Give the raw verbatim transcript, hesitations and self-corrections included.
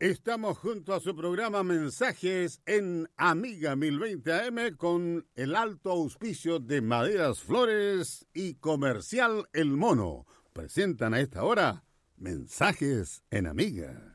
Estamos junto a su programa Mensajes en Amiga mil veinte A M con el alto auspicio de Maderas Flores y Comercial El Mono. Presentan a esta hora Mensajes en Amiga.